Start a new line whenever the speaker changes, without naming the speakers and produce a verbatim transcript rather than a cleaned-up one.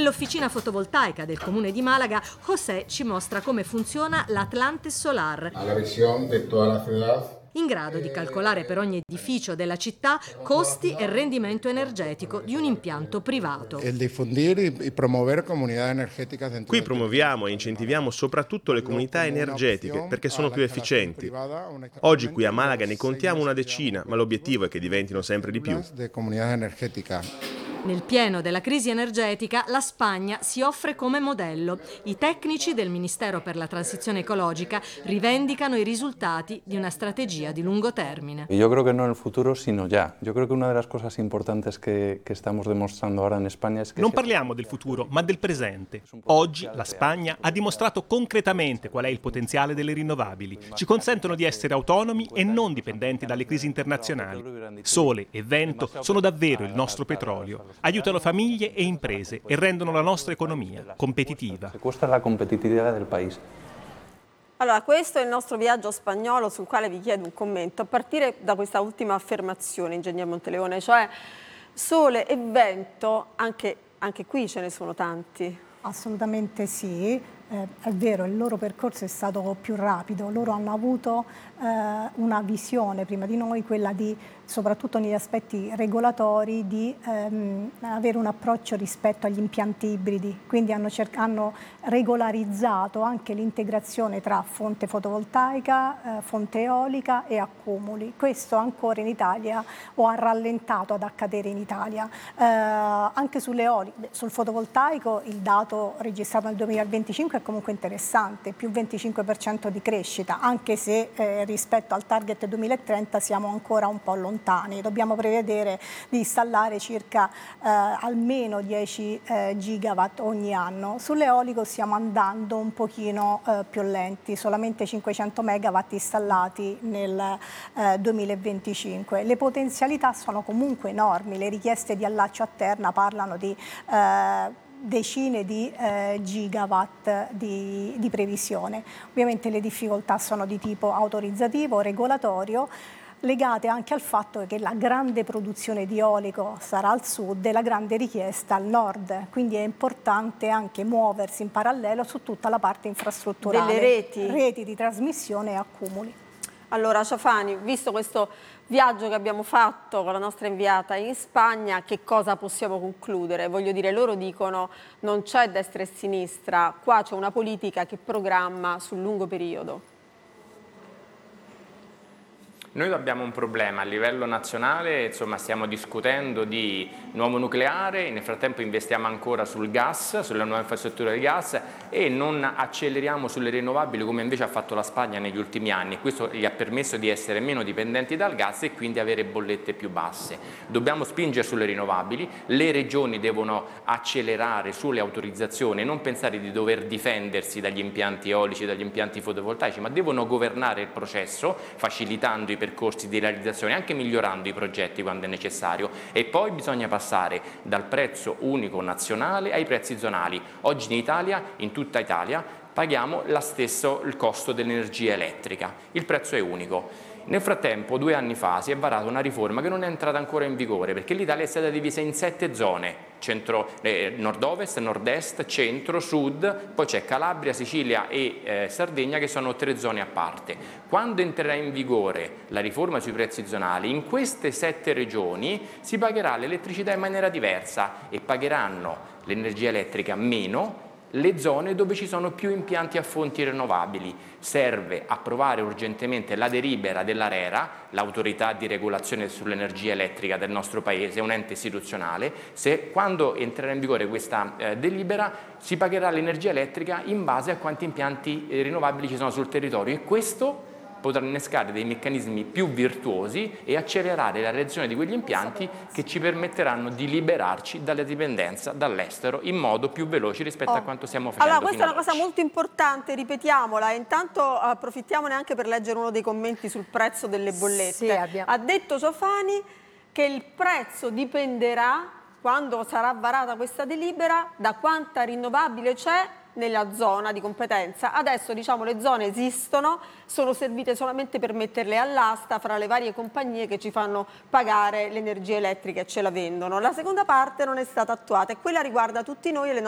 Nell'officina fotovoltaica del comune di Malaga, José ci mostra come funziona l'Atlante Solar,
a la visión de toda la ciudad,
in grado di calcolare per ogni edificio della città costi e rendimento energetico di un impianto privato.
el difundir y, y promover comunidades energéticas dentro
Qui
del
promuoviamo e incentiviamo soprattutto le comunità energetiche perché sono più efficienti. Oggi qui a Malaga ne contiamo una decina, ma l'obiettivo è che diventino sempre di più.
de comunidades energéticas.
Nel pieno della crisi energetica, la Spagna si offre come modello. I tecnici del Ministero per la Transizione Ecologica rivendicano i risultati di una strategia di lungo termine.
Yo creo que no en el futuro, sino ya. Yo creo que una de las cosas importantes que, que estamos demostrando ahora en España es que...
Non parliamo del futuro, ma del presente. Oggi la Spagna ha dimostrato concretamente qual è il potenziale delle rinnovabili. Ci consentono di essere autonomi e non dipendenti dalle crisi internazionali. Sole e vento sono davvero il nostro petrolio. Aiutano famiglie e imprese e rendono la nostra economia competitiva.
Secuestra la competitividad del país.
Allora, questo è il nostro viaggio spagnolo sul quale vi chiedo un commento, a partire da questa ultima affermazione, ingegner Monteleone, cioè sole e vento, anche, anche qui ce ne sono tanti.
Assolutamente sì, eh, è vero, il loro percorso è stato più rapido, loro hanno avuto eh, una visione prima di noi, quella di, soprattutto negli aspetti regolatori, di ehm, avere un approccio rispetto agli impianti ibridi, quindi hanno, hanno regolarizzato anche l'integrazione tra fonte fotovoltaica, eh, fonte eolica e accumuli. Questo ancora in Italia o ha rallentato ad accadere in Italia. Eh, anche sulle eoliche, sul fotovoltaico il dato registrato nel duemilaventicinque è comunque interessante, più venticinque per cento di crescita, anche se eh, rispetto al target duemilatrenta siamo ancora un po' lontani. Dobbiamo prevedere di installare circa eh, almeno dieci eh, gigawatt ogni anno. Sull'eolico stiamo andando un pochino eh, più lenti, solamente cinquecento megawatt installati nel eh, duemilaventicinque. Le potenzialità sono comunque enormi, le richieste di allaccio a terna parlano di eh, decine di eh, gigawatt di, di previsione. Ovviamente le difficoltà sono di tipo autorizzativo, regolatorio, legate anche al fatto che la grande produzione di eolico sarà al sud e la grande richiesta al nord, quindi è importante anche muoversi in parallelo su tutta la parte infrastrutturale,
delle reti,
reti di trasmissione e accumuli.
Allora Ciafani, visto questo viaggio che abbiamo fatto con la nostra inviata in Spagna, che cosa possiamo concludere? Voglio dire, loro dicono non c'è destra e sinistra, qua c'è una politica che programma sul lungo periodo.
Noi abbiamo un problema a livello nazionale, insomma stiamo discutendo di nuovo nucleare, nel frattempo investiamo ancora sul gas, sulla nuova infrastruttura del gas e non acceleriamo sulle rinnovabili come invece ha fatto la Spagna negli ultimi anni. Questo gli ha permesso di essere meno dipendenti dal gas e quindi avere bollette più basse. Dobbiamo spingere sulle rinnovabili, le regioni devono accelerare sulle autorizzazioni, non pensare di dover difendersi dagli impianti eolici, dagli impianti fotovoltaici, ma devono governare il processo facilitando i percorsi di realizzazione, anche migliorando i progetti quando è necessario, e poi bisogna passare dal prezzo unico nazionale ai prezzi zonali. Oggi in Italia, in tutta Italia, paghiamo lo stesso il costo dell'energia elettrica, il prezzo è unico. Nel frattempo, due anni fa, si è varata una riforma che non è entrata ancora in vigore perché l'Italia è stata divisa in sette zone, centro, eh, nord-ovest, nord-est, centro, sud, poi c'è Calabria, Sicilia e eh, Sardegna che sono tre zone a parte. Quando entrerà in vigore la riforma sui prezzi zonali, in queste sette regioni si pagherà l'elettricità in maniera diversa e pagheranno l'energia elettrica meno le zone dove ci sono più impianti a fonti rinnovabili. Serve approvare urgentemente la delibera dell'ARERA, l'autorità di regolazione sull'energia elettrica del nostro paese, un ente istituzionale. Se quando entrerà in vigore questa eh, delibera si pagherà l'energia elettrica in base a quanti impianti eh, rinnovabili ci sono sul territorio e questo potrà innescare dei meccanismi più virtuosi e accelerare la realizzazione di quegli impianti che ci permetteranno di liberarci dalla dipendenza dall'estero in modo più veloce rispetto oh. a quanto stiamo facendo.
Allora, questa è una
oggi.
cosa molto importante, ripetiamola, intanto approfittiamone anche per leggere uno dei commenti sul prezzo delle bollette.
Sì, abbiamo...
Ha detto Ciofani che il prezzo dipenderà, quando sarà varata questa delibera, da quanta rinnovabile c'è nella zona di competenza. Adesso diciamo le zone esistono, sono servite solamente per metterle all'asta fra le varie compagnie che ci fanno pagare l'energia elettrica e ce la vendono. La seconda parte non è stata attuata e quella riguarda tutti noi e le